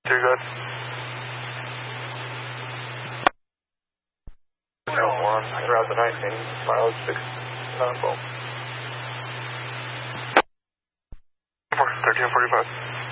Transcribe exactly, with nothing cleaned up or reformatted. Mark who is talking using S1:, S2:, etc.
S1: You're good. one, route the nineteen, mileage six, non-bolt. thirteen forty-five.